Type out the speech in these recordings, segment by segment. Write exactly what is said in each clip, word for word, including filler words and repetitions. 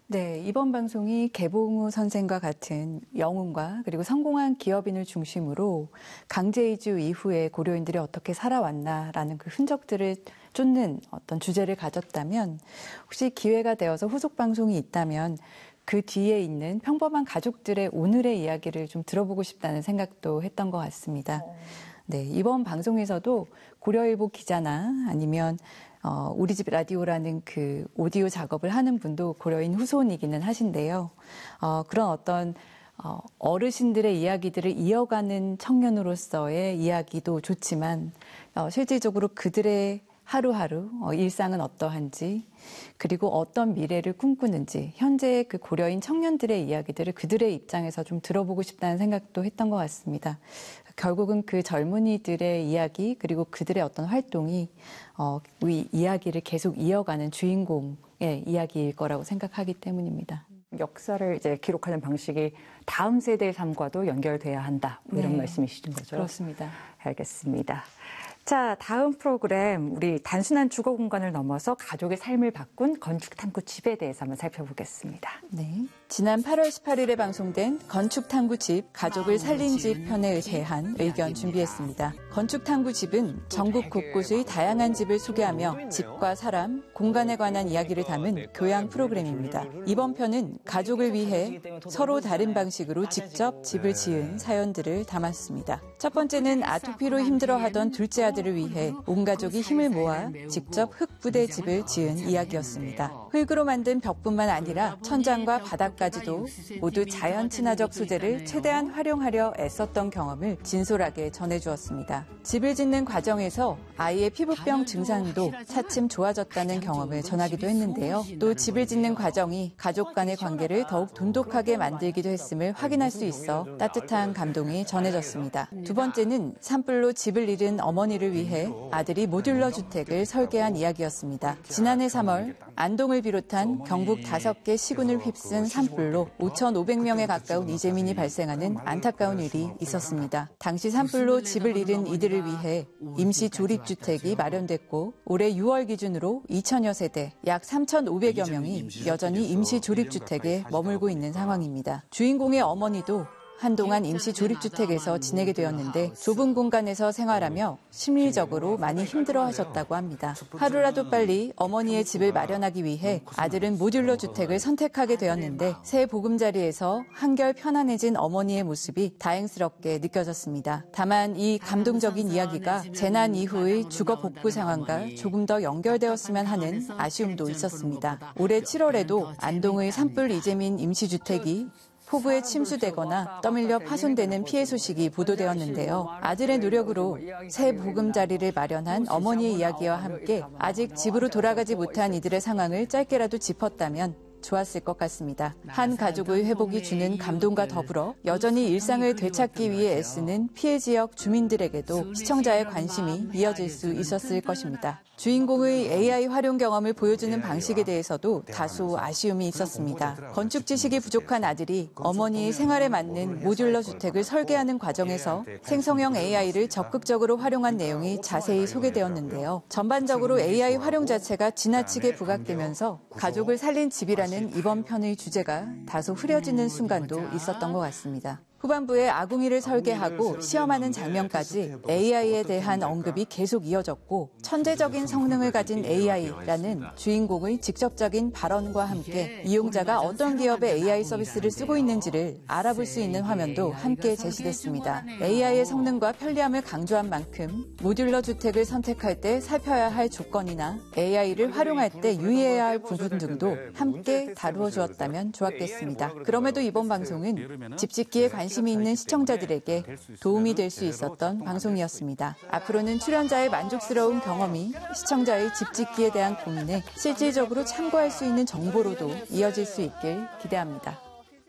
네, 이번 방송이 개봉우 선생과 같은 영웅과 그리고 성공한 기업인을 중심으로 강제 이주 이후에 고려인들이 어떻게 살아왔나라는 그 흔적들을 쫓는 어떤 주제를 가졌다면, 혹시 기회가 되어서 후속 방송이 있다면 그 뒤에 있는 평범한 가족들의 오늘의 이야기를 좀 들어보고 싶다는 생각도 했던 것 같습니다. 네, 이번 방송에서도 고려일보 기자나 아니면 어, 우리 집 라디오라는 그 오디오 작업을 하는 분도 고려인 후손이기는 하신데요. 어, 그런 어떤 어, 어르신들의 이야기들을 이어가는 청년으로서의 이야기도 좋지만 어, 실질적으로 그들의 하루하루 어, 일상은 어떠한지, 그리고 어떤 미래를 꿈꾸는지, 현재의 그 고려인 청년들의 이야기들을 그들의 입장에서 좀 들어보고 싶다는 생각도 했던 것 같습니다. 결국은 그 젊은이들의 이야기, 그리고 그들의 어떤 활동이 어, 이 이야기를 계속 이어가는 주인공의 이야기일 거라고 생각하기 때문입니다. 역사를 이제 기록하는 방식이 다음 세대의 삶과도 연결돼야 한다, 이런 네, 말씀이신 거죠? 그렇습니다. 알겠습니다. 자, 다음 프로그램, 우리 단순한 주거 공간을 넘어서 가족의 삶을 바꾼 건축 탐구 집에 대해서 한번 살펴보겠습니다. 네. 지난 팔월 십팔일에 방송된 건축 탐구 집, 가족을 살린 집 편에 대한 의견 준비했습니다. 건축 탐구 집은 전국 곳곳의 다양한 집을 소개하며 집과 사람, 공간에 관한 이야기를 담은 교양 프로그램입니다. 이번 편은 가족을 위해 서로 다른 방식으로 직접 집을 지은 사연들을 담았습니다. 첫 번째는 아토피로 힘들어하던 둘째 아들을 위해 온 가족이 힘을 모아 직접 흙부대 집을 지은 이야기였습니다. 흙으로 만든 벽뿐만 아니라 천장과 바닥까지도 모두 자연 친화적 소재를 최대한 활용하려 애썼던 경험을 진솔하게 전해주었습니다. 집을 짓는 과정에서 아이의 피부병 증상도 차츰 좋아졌다는 경험을 전하기도 했는데요. 또 집을 짓는 과정이 가족 간의 관계를 더욱 돈독하게 만들기도 했음을 확인할 수 있어 따뜻한 감동이 전해졌습니다. 두 번째는 산불로 집을 잃은 어머니를 위해 아들이 모듈러 주택을 설계한 이야기였습니다. 지난해 삼월 안동을 비롯한 경북 다섯 개 시군을 휩쓴 산불로 오천오백 명에 가까운 이재민이 발생하는 안타까운 일이 있었습니다. 당시 산불로 집을 잃은 이들을 위해 임시 조립주택이 마련됐고, 올해 유월 기준으로 이천여 세대 약 삼천오백여 명이 여전히 임시 조립주택에 머물고 있는 상황입니다. 주인공의 어머니도 한동안 임시 조립주택에서 지내게 되었는데 좁은 공간에서 생활하며 심리적으로 많이 힘들어하셨다고 합니다. 하루라도 빨리 어머니의 집을 마련하기 위해 아들은 모듈러 주택을 선택하게 되었는데 새 보금자리에서 한결 편안해진 어머니의 모습이 다행스럽게 느껴졌습니다. 다만 이 감동적인 이야기가 재난 이후의 주거 복구 상황과 조금 더 연결되었으면 하는 아쉬움도 있었습니다. 올해 칠월에도 안동의 산불 이재민 임시주택이 폭우에 침수되거나 떠밀려 파손되는 피해 소식이 보도되었는데요. 아들의 노력으로 새 보금자리를 마련한 어머니의 이야기와 함께 아직 집으로 돌아가지 못한 이들의 상황을 짧게라도 짚었다면 좋았을 것 같습니다. 한 가족의 회복이 주는 감동과 더불어 여전히 일상을 되찾기 위해 애쓰는 피해 지역 주민들에게도 시청자의 관심이 이어질 수 있었을 것입니다. 주인공의 에이아이 활용 경험을 보여주는 방식에 대해서도 다소 아쉬움이 있었습니다. 건축 지식이 부족한 아들이 어머니의 생활에 맞는 모듈러 주택을 설계하는 과정에서 생성형 에이아이를 적극적으로 활용한 내용이 자세히 소개되었는데요. 전반적으로 에이아이 활용 자체가 지나치게 부각되면서 가족을 살린 집이라는 이번 편의 주제가 다소 흐려지는 순간도 있었던 것 같습니다. 후반부에 아궁이를 설계하고 시험하는 장면까지 에이아이에 대한 언급이 계속 이어졌고, 천재적인 성능을 가진 에이아이라는 주인공의 직접적인 발언과 함께 이용자가 어떤 기업의 에이아이 서비스를 쓰고 있는지를 알아볼 수 있는 화면도 함께 제시됐습니다. 에이아이의 성능과 편리함을 강조한 만큼 모듈러 주택을 선택할 때 살펴야 할 조건이나 에이아이를 활용할 때 유의해야 할 부분 등도 함께 다루어 주었다면 좋았겠습니다. 그럼에도 이번 방송은 집 짓기에 관심 관심이 있는 시청자들에게 도움이 될 수 있었던 방송이었습니다. 앞으로는 출연자의 만족스러운 경험이 시청자의 집 짓기에 대한 고민에 실질적으로 참고할 수 있는 정보로도 이어질 수 있길 기대합니다.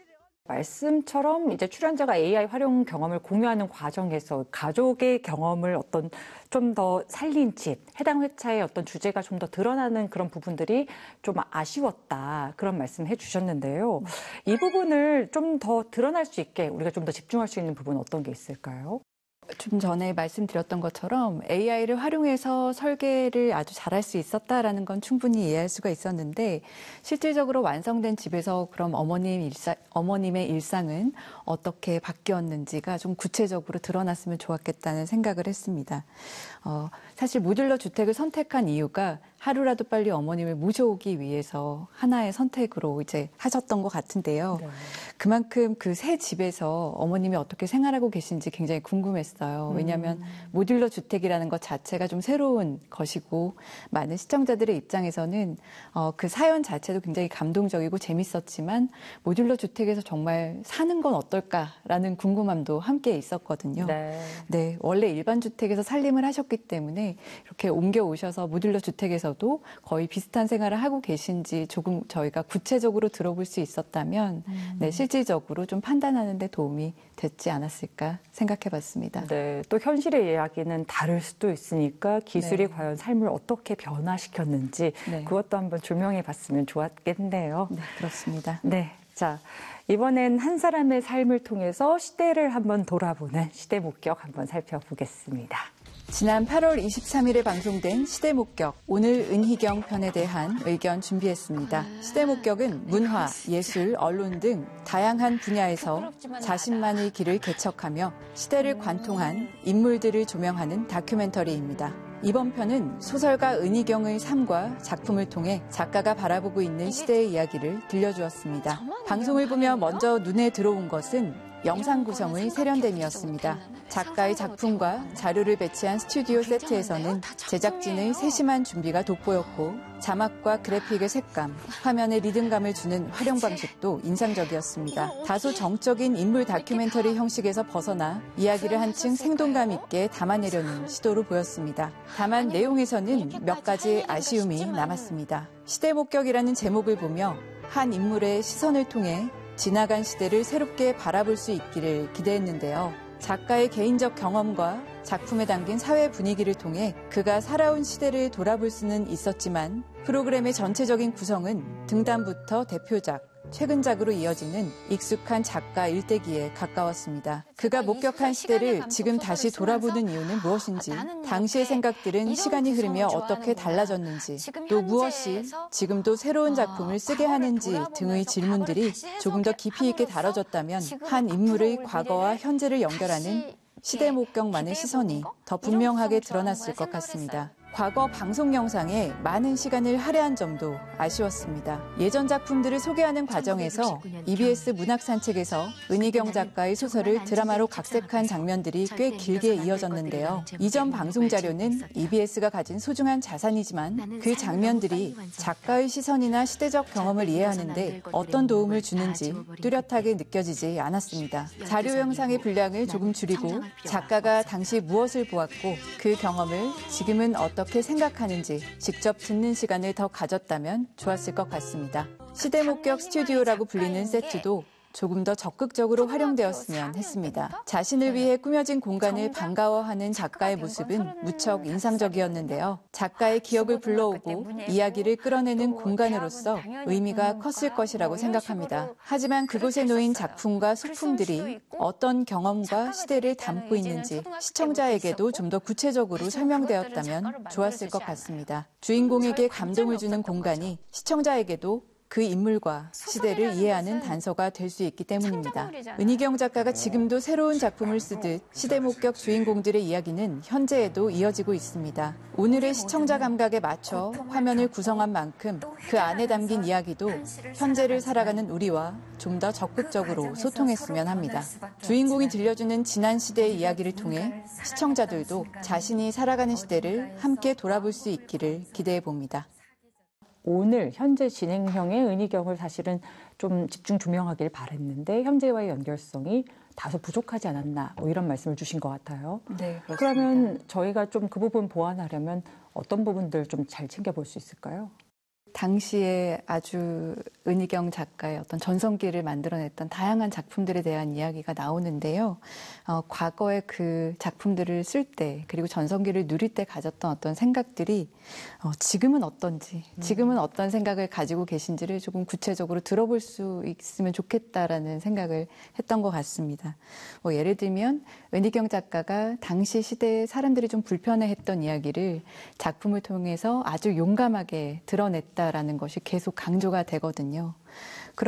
말씀처럼 이제 출연자가 에이아이 활용 경험을 공유하는 과정에서 가족의 경험을 어떤 좀 더 살린 집, 해당 회차의 어떤 주제가 좀 더 드러나는 그런 부분들이 좀 아쉬웠다, 그런 말씀 해주셨는데요. 이 부분을 좀 더 드러날 수 있게 우리가 좀 더 집중할 수 있는 부분은 어떤 게 있을까요? 좀 전에 말씀드렸던 것처럼 에이아이를 활용해서 설계를 아주 잘할 수 있었다라는 건 충분히 이해할 수가 있었는데 실질적으로 완성된 집에서 그럼 어머님 일상, 어머님의 일상은 어떻게 바뀌었는지가 좀 구체적으로 드러났으면 좋았겠다는 생각을 했습니다. 어, 사실 모듈러 주택을 선택한 이유가 하루라도 빨리 어머님을 모셔오기 위해서 하나의 선택으로 이제 하셨던 것 같은데요. 네. 그만큼 그 새 집에서 어머님이 어떻게 생활하고 계신지 굉장히 궁금했어요. 왜냐하면 음. 모듈러 주택이라는 것 자체가 좀 새로운 것이고 많은 시청자들의 입장에서는 어, 그 사연 자체도 굉장히 감동적이고 재밌었지만 모듈러 주택에서 정말 사는 건 어떨까라는 궁금함도 함께 있었거든요. 네. 네, 원래 일반 주택에서 살림을 하셨기 때문에 이렇게 옮겨 오셔서 모듈러 주택에서도 거의 비슷한 생활을 하고 계신지 조금 저희가 구체적으로 들어볼 수 있었다면 음. 네, 실질적으로 좀 판단하는 데 도움이 됐지 않았을까 생각해 봤습니다. 네, 또 현실의 이야기는 다를 수도 있으니까 기술이 네. 과연 삶을 어떻게 변화시켰는지 네. 그것도 한번 조명해 봤으면 좋았겠네요. 네, 그렇습니다. 네, 자 이번엔 한 사람의 삶을 통해서 시대를 한번 돌아보는 시대 목격 한번 살펴보겠습니다. 지난 팔월 이십삼일에 방송된 시대 목격 오늘 은희경 편에 대한 의견 준비했습니다. 시대 목격은 문화, 예술, 언론 등 다양한 분야에서 자신만의 길을 개척하며 시대를 관통한 인물들을 조명하는 다큐멘터리입니다. 이번 편은 소설가 은희경의 삶과 작품을 통해 작가가 바라보고 있는 시대의 이야기를 들려주었습니다. 방송을 보며 먼저 눈에 들어온 것은 영상 구성의 세련됨이었습니다. 작가의 작품과 자료를 배치한 스튜디오 세트에서는 제작진의 세심한 준비가 돋보였고 자막과 그래픽의 색감, 화면의 리듬감을 주는 활용 방식도 인상적이었습니다. 다소 정적인 인물 다큐멘터리 형식에서 벗어나 이야기를 한층 생동감 있게 담아내려는 시도로 보였습니다. 다만 내용에서는 몇 가지 아쉬움이 남았습니다. 시대 목격이라는 제목을 보며 한 인물의 시선을 통해 지나간 시대를 새롭게 바라볼 수 있기를 기대했는데요. 작가의 개인적 경험과 작품에 담긴 사회 분위기를 통해 그가 살아온 시대를 돌아볼 수는 있었지만 프로그램의 전체적인 구성은 등단부터 대표작, 최근작으로 이어지는 익숙한 작가 일대기에 가까웠습니다. 그가 목격한 시대를 지금 다시 돌아보는 이유는 무엇인지, 당시의 생각들은 시간이 흐르며 어떻게 달라졌는지, 또 무엇이 지금도 새로운 작품을 쓰게 하는지 등의 질문들이 조금 더 깊이 있게 다뤄졌다면 한 인물의 과거와 현재를 연결하는 시대 목격만의 시선이 더 분명하게 드러났을 것 같습니다. 과거 방송 영상에 많은 시간을 할애한 점도 아쉬웠습니다. 예전 작품들을 소개하는 과정에서 이비에스 문학산책에서 은희경 작가의 소설을 드라마로 각색한 장면들이 꽤 길게 이어졌는데요. 이전 방송 자료는 이비에스가 가진 소중한 자산이지만 그 장면들이 작가의 시선이나 시대적 경험을 이해하는 데 어떤 도움을 주는지 뚜렷하게 느껴지지 않았습니다. 자료 영상의 분량을 조금 줄이고 작가가 당시 무엇을 보았고 그 경험을 지금은 어떤 어떻게 생각하는지 직접 듣는 시간을 더 가졌다면 좋았을 것 같습니다. 시대 목격 스튜디오라고 불리는 세트도 조금 더 적극적으로 활용되었으면 했습니다. 자신을 위해 꾸며진 공간을 반가워하는 작가의 모습은 무척 인상적이었는데요. 작가의 기억을 불러오고 이야기를 끌어내는 공간으로서 의미가 컸을 것이라고 생각합니다. 하지만 그곳에 놓인 작품과 소품들이 어떤 경험과 시대를 담고 있는지 시청자에게도 좀 더 구체적으로 설명되었다면 좋았을 것 같습니다. 주인공에게 감동을 주는 공간이 시청자에게도 그 인물과 시대를 이해하는 단서가 될 수 있기 때문입니다. 은희경 작가가 지금도 새로운 작품을 쓰듯 시대 목격 주인공들의 이야기는 현재에도 이어지고 있습니다. 오늘의 시청자 감각에 맞춰 화면을 구성한 만큼 그 안에 담긴 이야기도 현재를 살아가는 우리와 좀 더 적극적으로 소통했으면 합니다. 주인공이 들려주는 지난 시대의 이야기를 통해 시청자들도 자신이 살아가는 시대를 함께 돌아볼 수 있기를 기대해 봅니다. 오늘 현재 진행형의 은희경을 사실은 좀 집중 조명하길 바랬는데 현재와의 연결성이 다소 부족하지 않았나 뭐 이런 말씀을 주신 것 같아요. 네, 그렇습니다. 그러면 저희가 좀 그 부분 보완하려면 어떤 부분들 좀 잘 챙겨볼 수 있을까요? 당시에 아주 은희경 작가의 어떤 전성기를 만들어냈던 다양한 작품들에 대한 이야기가 나오는데요. 어, 과거의 그 작품들을 쓸 때 그리고 전성기를 누릴 때 가졌던 어떤 생각들이 어, 지금은 어떤지, 지금은 어떤 생각을 가지고 계신지를 조금 구체적으로 들어볼 수 있으면 좋겠다라는 생각을 했던 것 같습니다. 뭐 예를 들면 은희경 작가가 당시 시대에 사람들이 좀 불편해했던 이야기를 작품을 통해서 아주 용감하게 드러냈다라는 것이 계속 강조가 되거든요.